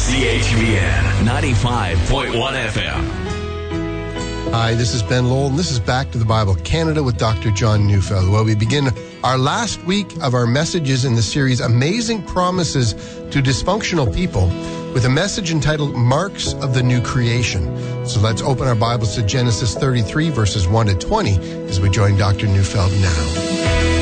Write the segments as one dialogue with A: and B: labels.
A: CHVN 95.1 FM.
B: Hi, this is Ben Lowell, and this is Back to the Bible Canada with Dr. John Neufeld, where we begin our last week of our messages in the series Amazing Promises to Dysfunctional People with a message entitled Marks of the New Creation. So let's open our Bibles to Genesis 33, verses 1 to 20, as we join Dr. Neufeld now.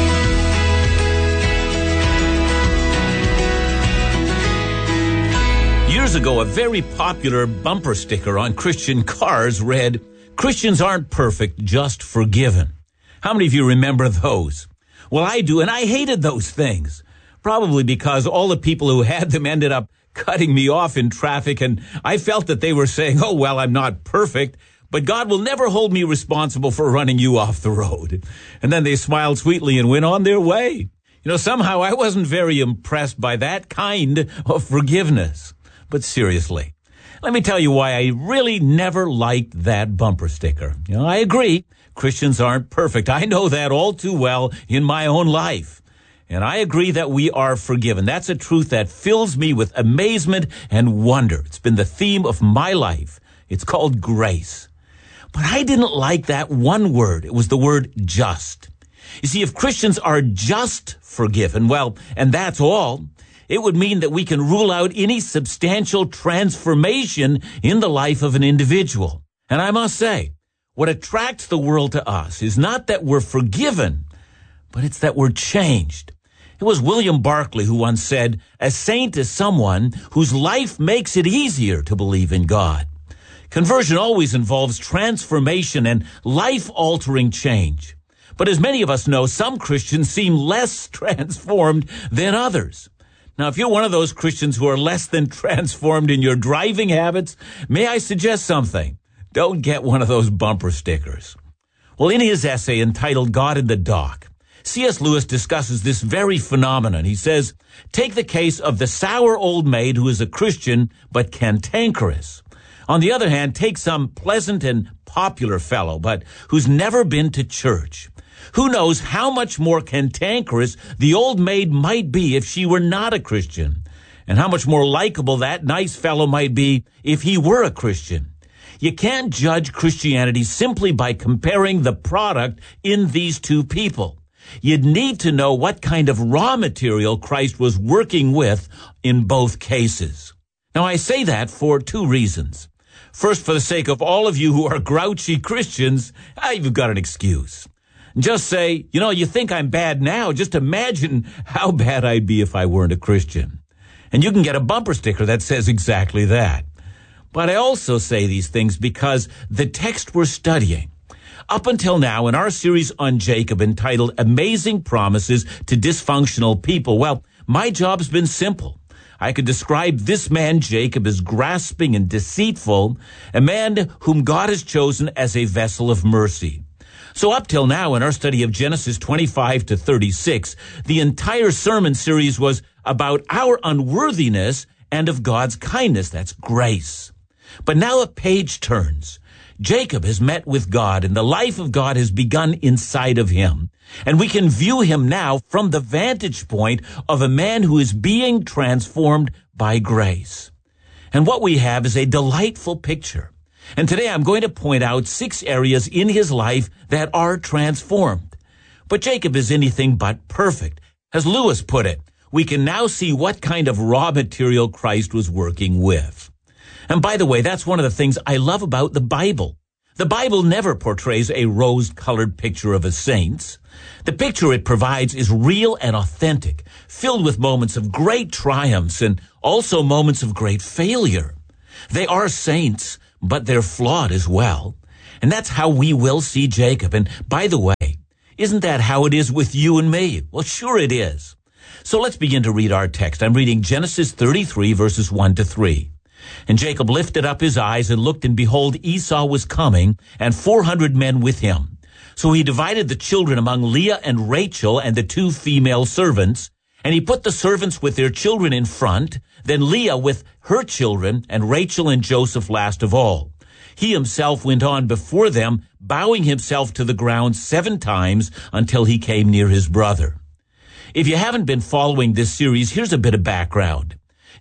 C: Years ago, a very popular bumper sticker on Christian cars read, "Christians aren't perfect, just forgiven." How many of you remember those? Well, I do, and I hated those things. Probably because all the people who had them ended up cutting me off in traffic, and I felt that they were saying, "Oh, well, I'm not perfect, but God will never hold me responsible for running you off the road." And then they smiled sweetly and went on their way. Somehow I wasn't very impressed by that kind of forgiveness. But seriously, let me tell you why I really never liked that bumper sticker. I agree, Christians aren't perfect. I know that all too well in my own life. And I agree that we are forgiven. That's a truth that fills me with amazement and wonder. It's been the theme of my life. It's called grace. But I didn't like that one word. It was the word just. You see, if Christians are just forgiven, well, and that's all, it would mean that we can rule out any substantial transformation in the life of an individual. And I must say, what attracts the world to us is not that we're forgiven, but it's that we're changed. It was William Barclay who once said, "A saint is someone whose life makes it easier to believe in God." Conversion always involves transformation and life-altering change. But as many of us know, some Christians seem less transformed than others. Now, if you're one of those Christians who are less than transformed in your driving habits, may I suggest something? Don't get one of those bumper stickers. Well, in his essay entitled God in the Dock, C.S. Lewis discusses this very phenomenon. He says, take the case of the sour old maid who is a Christian but cantankerous. On the other hand, take some pleasant and popular fellow but who's never been to church. Who knows how much more cantankerous the old maid might be if she were not a Christian, and how much more likable that nice fellow might be if he were a Christian. You can't judge Christianity simply by comparing the product in these two people. You'd need to know what kind of raw material Christ was working with in both cases. Now, I say that for two reasons. First, for the sake of all of you who are grouchy Christians, you've got an excuse. Just say, you think I'm bad now. Just imagine how bad I'd be if I weren't a Christian. And you can get a bumper sticker that says exactly that. But I also say these things because the text we're studying, up until now in our series on Jacob entitled Amazing Promises to Dysfunctional People, well, my job's been simple. I could describe this man, Jacob, as grasping and deceitful, a man whom God has chosen as a vessel of mercy. So up till now in our study of Genesis 25 to 36, the entire sermon series was about our unworthiness and of God's kindness. That's grace. But now a page turns. Jacob has met with God, and the life of God has begun inside of him. And we can view him now from the vantage point of a man who is being transformed by grace. And what we have is a delightful picture. And today I'm going to point out 6 areas in his life that are transformed. But Jacob is anything but perfect. As Lewis put it, we can now see what kind of raw material Christ was working with. And by the way, that's one of the things I love about the Bible. The Bible never portrays a rose-colored picture of a saint. The picture it provides is real and authentic, filled with moments of great triumphs and also moments of great failure. They are saints, but they're flawed as well. And that's how we will see Jacob. And by the way, isn't that how it is with you and me? Well, sure it is. So let's begin to read our text. I'm reading Genesis 33, verses 1 to 3. And Jacob lifted up his eyes and looked, and behold, Esau was coming, and 400 men with him. So he divided the children among Leah and Rachel and the 2 female servants, and he put the servants with their children in front, then Leah with her children, and Rachel and Joseph last of all. He himself went on before them, bowing himself to the ground 7 times until he came near his brother. If you haven't been following this series, here's a bit of background.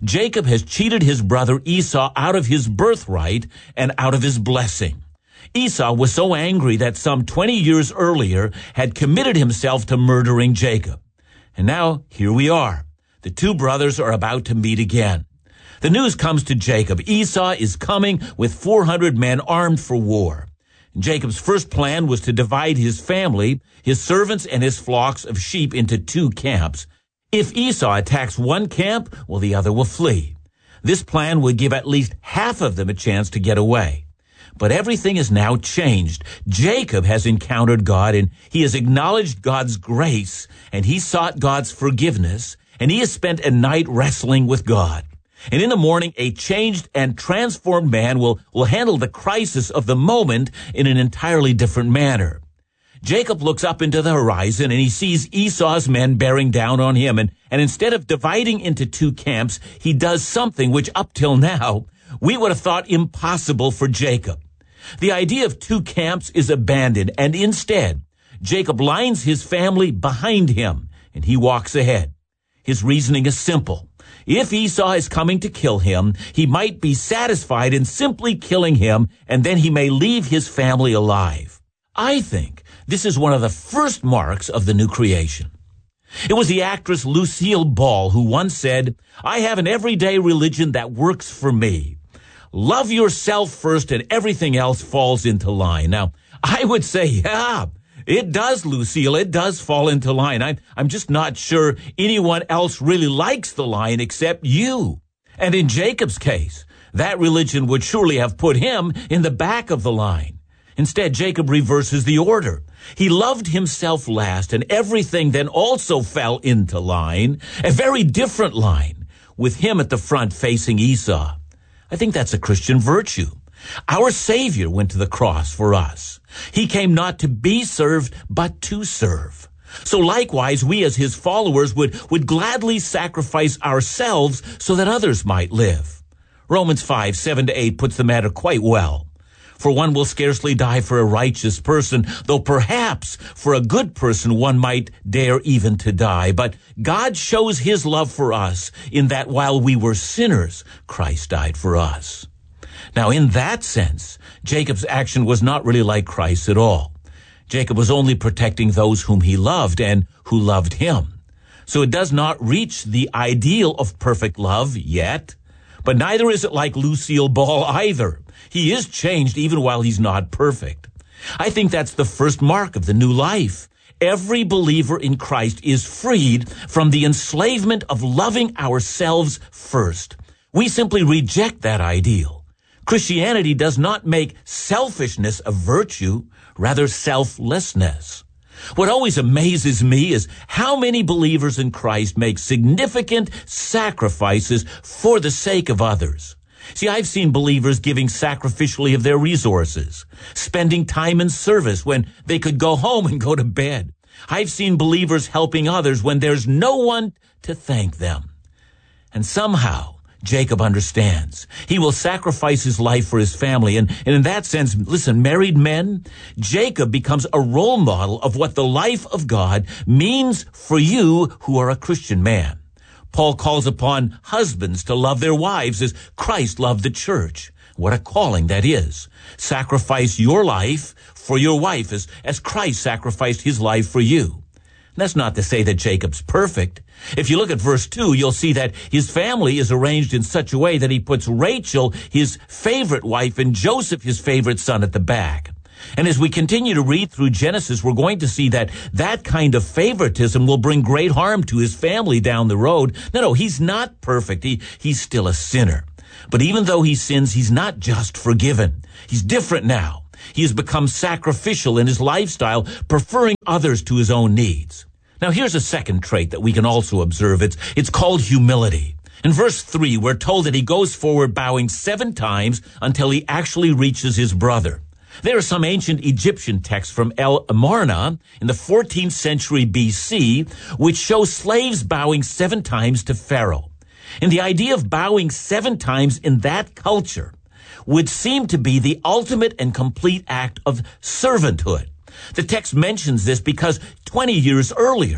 C: Jacob has cheated his brother Esau out of his birthright and out of his blessing. Esau was so angry that some 20 years earlier had committed himself to murdering Jacob. And now here we are. The two brothers are about to meet again. The news comes to Jacob. Esau is coming with 400 men armed for war. Jacob's first plan was to divide his family, his servants, and his flocks of sheep into two camps. If Esau attacks one camp, well, the other will flee. This plan would give at least half of them a chance to get away. But everything is now changed. Jacob has encountered God, and he has acknowledged God's grace, and he sought God's forgiveness, and he has spent a night wrestling with God. And in the morning, a changed and transformed man will handle the crisis of the moment in an entirely different manner. Jacob looks up into the horizon and he sees Esau's men bearing down on him. And instead of dividing into two camps, he does something which up till now we would have thought impossible for Jacob. The idea of two camps is abandoned, and instead, Jacob lines his family behind him and he walks ahead. His reasoning is simple. If Esau is coming to kill him, he might be satisfied in simply killing him, and then he may leave his family alive. I think this is one of the first marks of the new creation. It was the actress Lucille Ball who once said, "I have an everyday religion that works for me. Love yourself first and everything else falls into line." Now, I would say, yeah, it does, Lucille. It does fall into line. I'm just not sure anyone else really likes the line except you. And in Jacob's case, that religion would surely have put him in the back of the line. Instead, Jacob reverses the order. He loved himself last, and everything then also fell into line, a very different line, with him at the front facing Esau. I think that's a Christian virtue. Our Savior went to the cross for us. He came not to be served, but to serve. So likewise, we as his followers would gladly sacrifice ourselves so that others might live. Romans 5:7-8 puts the matter quite well. For one will scarcely die for a righteous person, though perhaps for a good person one might dare even to die. But God shows his love for us in that while we were sinners, Christ died for us. Now, in that sense, Jacob's action was not really like Christ at all. Jacob was only protecting those whom he loved and who loved him. So it does not reach the ideal of perfect love yet, but neither is it like Lucille Ball either. He is changed even while he's not perfect. I think that's the first mark of the new life. Every believer in Christ is freed from the enslavement of loving ourselves first. We simply reject that ideal. Christianity does not make selfishness a virtue, rather selflessness. What always amazes me is how many believers in Christ make significant sacrifices for the sake of others. See, I've seen believers giving sacrificially of their resources, spending time in service when they could go home and go to bed. I've seen believers helping others when there's no one to thank them. And somehow, Jacob understands. He will sacrifice his life for his family. And in that sense, listen, married men, Jacob becomes a role model of what the life of God means for you who are a Christian man. Paul calls upon husbands to love their wives as Christ loved the church. What a calling that is. Sacrifice your life for your wife as Christ sacrificed his life for you. That's not to say that Jacob's perfect. If you look at verse 2, you'll see that his family is arranged in such a way that he puts Rachel, his favorite wife, and Joseph, his favorite son, at the back. And as we continue to read through Genesis, we're going to see that kind of favoritism will bring great harm to his family down the road. No, he's not perfect. He's still a sinner. But even though he sins, he's not just forgiven. He's different now. He has become sacrificial in his lifestyle, preferring others to his own needs. Now, here's a second trait that we can also observe. It's called humility. In verse 3, we're told that he goes forward bowing 7 times until he actually reaches his brother. There are some ancient Egyptian texts from El Amarna in the 14th century BC, which show slaves bowing 7 times to Pharaoh. And the idea of bowing 7 times in that culture would seem to be the ultimate and complete act of servanthood. The text mentions this because 20 years earlier,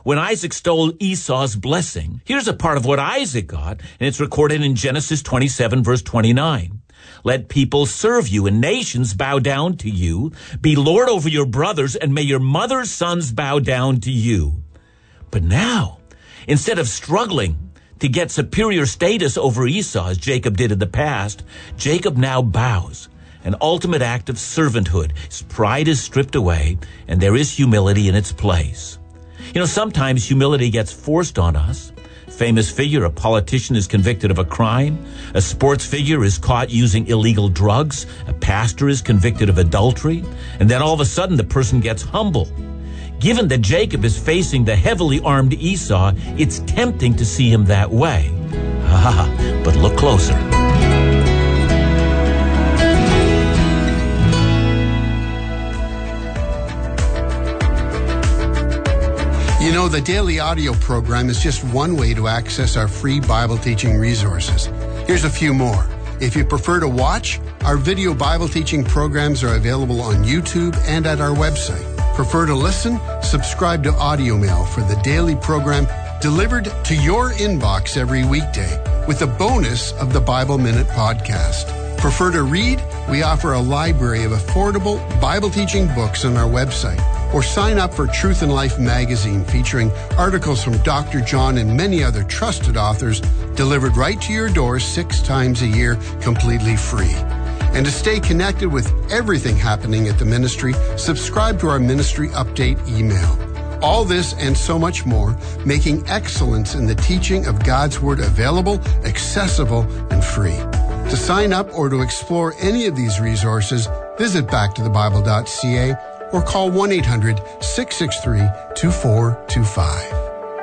C: when Isaac stole Esau's blessing, here's a part of what Isaac got, and it's recorded in Genesis 27, verse 29. Let people serve you and nations bow down to you. Be Lord over your brothers, and may your mother's sons bow down to you. But now, instead of struggling to get superior status over Esau, as Jacob did in the past, Jacob now bows. An ultimate act of servanthood. His pride is stripped away, and there is humility in its place. You know, sometimes humility gets forced on us. Famous figure, a politician, is convicted of a crime. A sports figure is caught using illegal drugs. A pastor is convicted of adultery. And then all of a sudden, the person gets humble. Given that Jacob is facing the heavily armed Esau, it's tempting to see him that way. But look closer.
B: You know, the daily audio program is just one way to access our free Bible teaching resources. Here's a few more. If you prefer to watch, our video Bible teaching programs are available on YouTube and at our website. Prefer to listen? Subscribe to Audio Mail for the daily program delivered to your inbox every weekday with a bonus of the Bible Minute podcast. Prefer to read? We offer a library of affordable Bible teaching books on our website. Or sign up for Truth and Life magazine featuring articles from Dr. John and many other trusted authors delivered right to your door 6 times a year completely free. And to stay connected with everything happening at the ministry, subscribe to our ministry update email. All this and so much more, making excellence in the teaching of God's Word available, accessible, and free. To sign up or to explore any of these resources, visit backtothebible.ca or call 1-800-663-2425.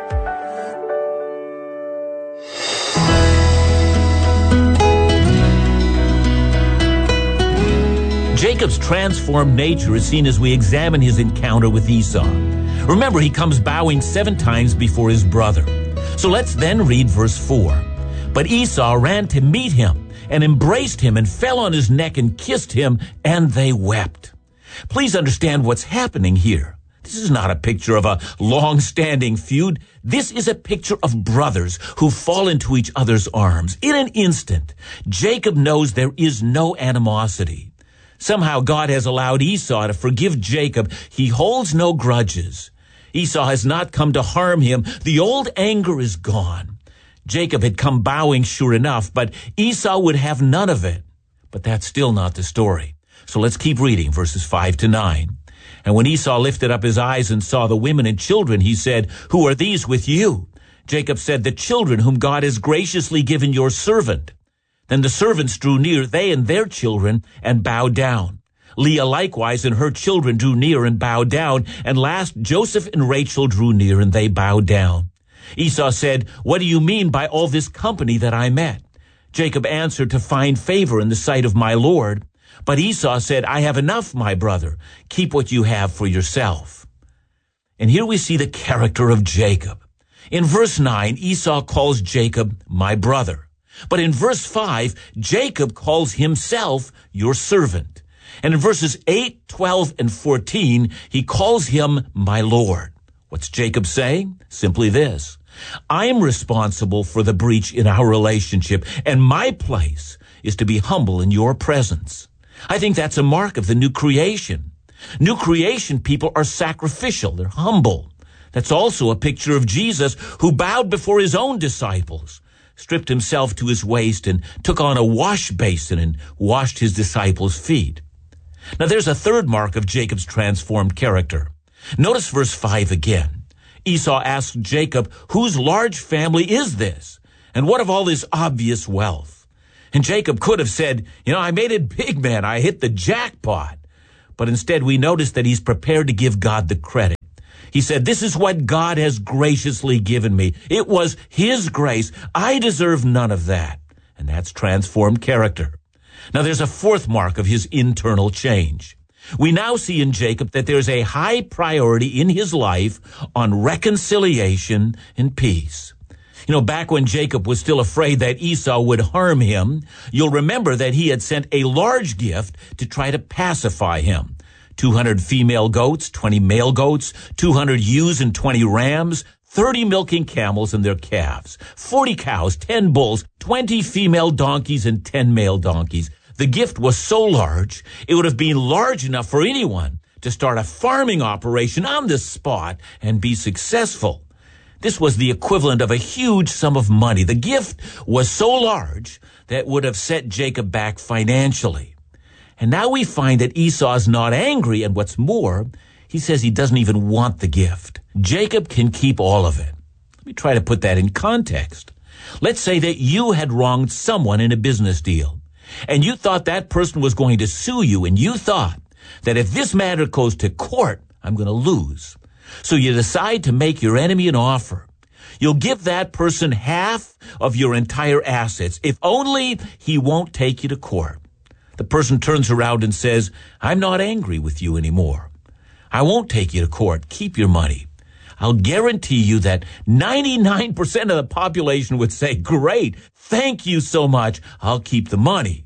C: Jacob's transformed nature is seen as we examine his encounter with Esau. Remember, he comes bowing 7 times before his brother. So let's then read verse 4. But Esau ran to meet him and embraced him and fell on his neck and kissed him, and they wept. Please understand what's happening here. This is not a picture of a long-standing feud. This is a picture of brothers who fall into each other's arms. In an instant, Jacob knows there is no animosity. Somehow God has allowed Esau to forgive Jacob. He holds no grudges. Esau has not come to harm him. The old anger is gone. Jacob had come bowing, sure enough, but Esau would have none of it. But that's still not the story. So let's keep reading verses 5 to 9. And when Esau lifted up his eyes and saw the women and children, he said, "Who are these with you?" Jacob said, "The children whom God has graciously given your servant." Then the servants drew near, they and their children, and bowed down. Leah likewise and her children drew near and bowed down. And last, Joseph and Rachel drew near, and they bowed down. Esau said, "What do you mean by all this company that I met?" Jacob answered, "To find favor in the sight of my Lord." But Esau said, "I have enough, my brother. Keep what you have for yourself." And here we see the character of Jacob. In verse 9, Esau calls Jacob my brother. But in verse 5, Jacob calls himself your servant. And in verses 8, 12, and 14, he calls him my Lord. What's Jacob saying? Simply this: I'm responsible for the breach in our relationship, and my place is to be humble in your presence. I think that's a mark of the new creation. New creation people are sacrificial. They're humble. That's also a picture of Jesus, who bowed before his own disciples, stripped himself to his waist, and took on a wash basin and washed his disciples' feet. Now there's a third mark of Jacob's transformed character. Notice verse 5 again. Esau asked Jacob, "Whose large family is this? And what of all this obvious wealth?" And Jacob could have said, I made it big, man. I hit the jackpot. But instead, we notice that he's prepared to give God the credit. He said, "This is what God has graciously given me. It was his grace. I deserve none of that." And that's transformed character. Now, there's a fourth mark of his internal change. We now see in Jacob that there's a high priority in his life on reconciliation and peace. Back when Jacob was still afraid that Esau would harm him, you'll remember that he had sent a large gift to try to pacify him. 200 female goats, 20 male goats, 200 ewes and 20 rams, 30 milking camels and their calves, 40 cows, 10 bulls, 20 female donkeys, and 10 male donkeys. The gift was so large, it would have been large enough for anyone to start a farming operation on this spot and be successful. This was the equivalent of a huge sum of money. The gift was so large that would have set Jacob back financially. And now we find that Esau's not angry, and what's more, he says he doesn't even want the gift. Jacob can keep all of it. Let me try to put that in context. Let's say that you had wronged someone in a business deal, and you thought that person was going to sue you, and you thought that if this matter goes to court, I'm going to lose. So you decide to make your enemy an offer. You'll give that person half of your entire assets, if only he won't take you to court. The person turns around and says, I'm not angry with you anymore. I won't take you to court. Keep your money. I'll guarantee you that 99% of the population would say, great, thank you so much. I'll keep the money.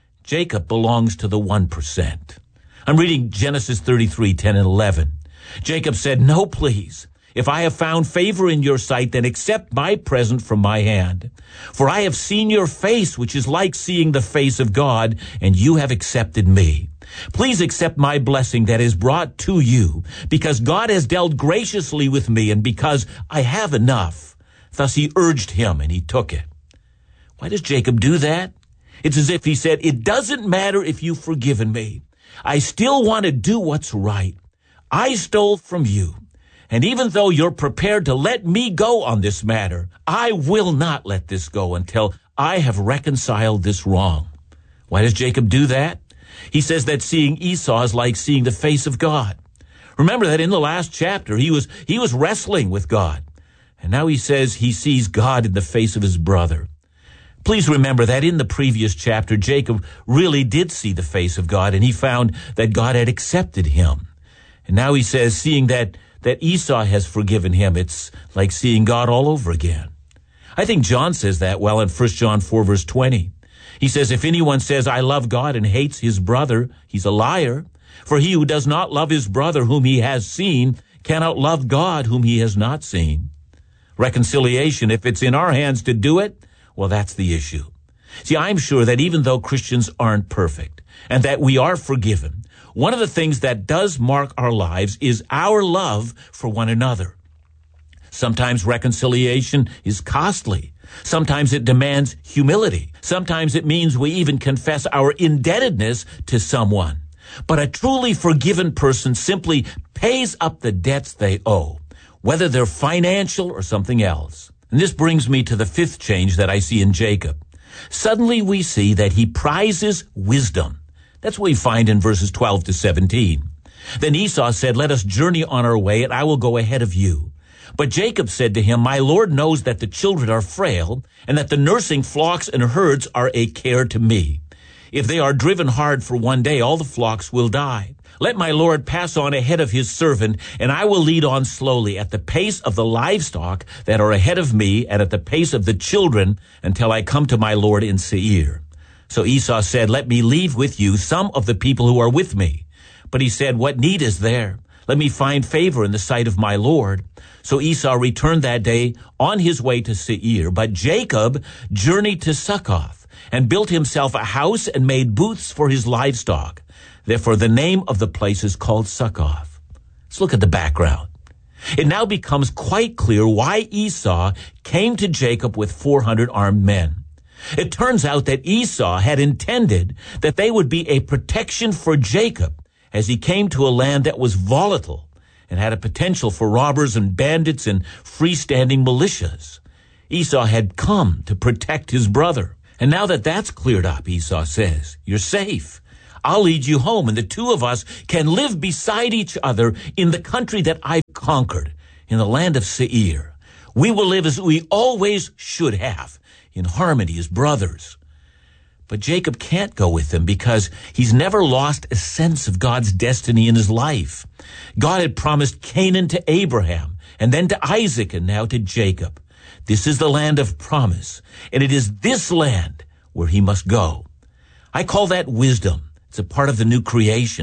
C: Jacob belongs to the 1%. I'm reading Genesis 33, 10 and 11. Jacob said, no, please. If I have found favor in your sight, then accept my present from my hand. For I have seen your face, which is like seeing the face of God, and you have accepted me. Please accept my blessing that is brought to you, because God has dealt graciously with me, and because I have enough. Thus he urged him, and he took it. Why does Jacob do that? It's as if he said, it doesn't matter if you've forgiven me. I still want to do what's right. I stole from you. And even though you're prepared to let me go on this matter, I will not let this go until I have reconciled this wrong. Why does Jacob do that? He says that seeing Esau is like seeing the face of God. Remember that in the last chapter, he was wrestling with God. And now he says he sees God in the face of his brother. Please remember that in the previous chapter, Jacob really did see the face of God, and he found that God had accepted him. And now he says, seeing that Esau has forgiven him, it's like seeing God all over again. I think John says that well in 1 John 4, verse 20. He says, if anyone says, I love God and hates his brother, he's a liar. For he who does not love his brother whom he has seen cannot love God whom he has not seen. Reconciliation, if it's in our hands to do it, well, that's the issue. See, I'm sure that even though Christians aren't perfect and that we are forgiven, one of the things that does mark our lives is our love for one another. Sometimes reconciliation is costly. Sometimes it demands humility. Sometimes it means we even confess our indebtedness to someone. But a truly forgiven person simply pays up the debts they owe, whether they're financial or something else. And this brings me to the fifth change that I see in Jacob. Suddenly we see that he prizes wisdom. That's what we find in verses 12 to 17. Then Esau said, let us journey on our way, and I will go ahead of you. But Jacob said to him, my Lord knows that the children are frail, and that the nursing flocks and herds are a care to me. If they are driven hard for one day, all the flocks will die. Let my Lord pass on ahead of his servant, and I will lead on slowly at the pace of the livestock that are ahead of me, and at the pace of the children, until I come to my Lord in Seir. So Esau said, let me leave with you some of the people who are with me. But he said, what need is there? Let me find favor in the sight of my Lord. So Esau returned that day on his way to Seir. But Jacob journeyed to Succoth and built himself a house and made booths for his livestock. Therefore, the name of the place is called Succoth. Let's look at the background. It now becomes quite clear why Esau came to Jacob with 400 armed men. It turns out that Esau had intended that they would be a protection for Jacob as he came to a land that was volatile and had a potential for robbers and bandits and freestanding militias. Esau had come to protect his brother. And now that that's cleared up, Esau says, you're safe. I'll lead you home, and the two of us can live beside each other in the country that I've conquered, in the land of Seir. We will live as we always should have, in harmony as brothers. But Jacob can't go with them because he's never lost a sense of God's destiny in his life. God had promised Canaan to Abraham, and then to Isaac, and now to Jacob. This is the land of promise, and it is this land where he must go. I call that wisdom. It's a part of the new creation.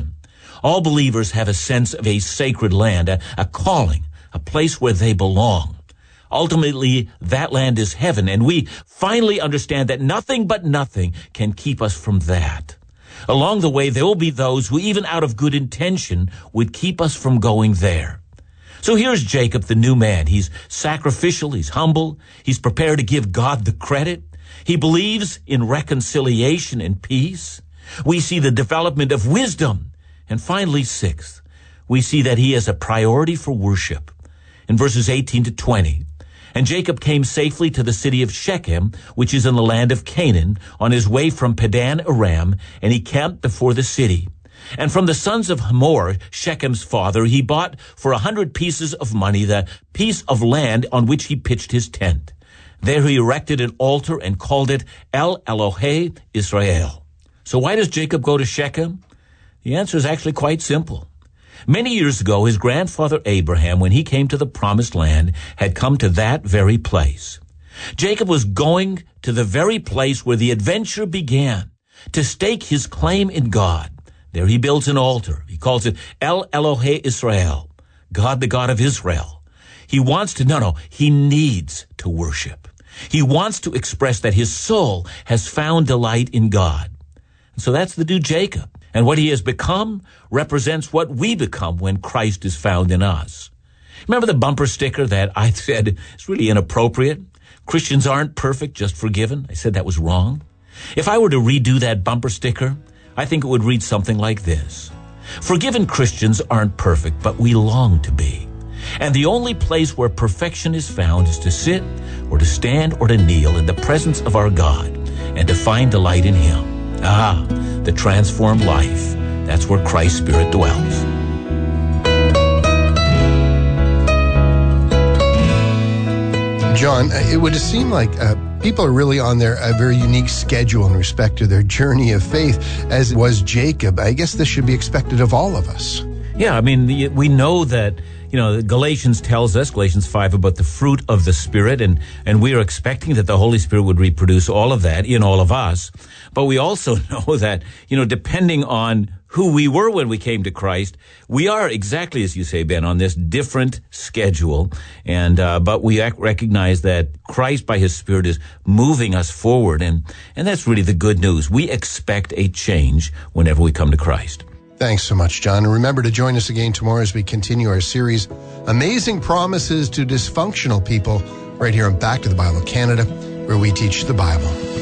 C: All believers have a sense of a sacred land, a calling, a place where they belong. Ultimately, that land is heaven, and we finally understand that nothing but nothing can keep us from that. Along the way, there will be those who, even out of good intention, would keep us from going there. So here's Jacob, the new man. He's sacrificial, he's humble, he's prepared to give God the credit. He believes in reconciliation and peace. We see the development of wisdom. And finally, sixth, we see that he has a priority for worship. In verses 18 to 20, and Jacob came safely to the city of Shechem, which is in the land of Canaan, on his way from Padan Aram, and he camped before the city. And from the sons of Hamor, Shechem's father, he bought for 100 pieces of money the piece of land on which he pitched his tent. There he erected an altar and called it El Elohe Israel. So why does Jacob go to Shechem? The answer is actually quite simple. Many years ago, his grandfather Abraham, when he came to the promised land, had come to that very place. Jacob was going to the very place where the adventure began, to stake his claim in God. There he builds an altar. He calls it El Elohe Israel, God the God of Israel. He needs to worship. He wants to express that his soul has found delight in God. And so that's the new Jacob. And what he has become represents what we become when Christ is found in us. Remember the bumper sticker that I said is really inappropriate? Christians aren't perfect, just forgiven. I said that was wrong. If I were to redo that bumper sticker, I think it would read something like this. Forgiven Christians aren't perfect, but we long to be. And the only place where perfection is found is to sit or to stand or to kneel in the presence of our God and to find delight in Him. The transformed life. That's where Christ's Spirit dwells.
B: John, it would seem like people are really on a very unique schedule in respect to their journey of faith, as was Jacob. I guess this should be expected of all of us.
C: Yeah, I mean, we know that, Galatians tells us, Galatians 5, about the fruit of the Spirit, and we are expecting that the Holy Spirit would reproduce all of that in all of us. But we also know that, depending on who we were when we came to Christ, we are exactly, as you say, Ben, on this different schedule. And but we recognize that Christ, by His Spirit, is moving us forward. And that's really the good news. We expect a change whenever we come to Christ.
B: Thanks so much, John. And remember to join us again tomorrow as we continue our series, Amazing Promises to Dysfunctional People, right here on Back to the Bible Canada, where we teach the Bible.